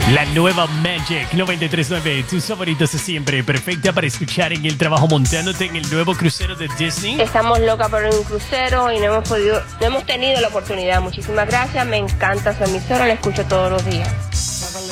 La nueva Magic 93.9, tus favoritos de siempre, perfecta para escuchar en el trabajo montándote en el nuevo crucero de Disney. Estamos locas por un crucero y no hemos tenido la oportunidad. Muchísimas gracias, me encanta su emisora, la escucho todos los días.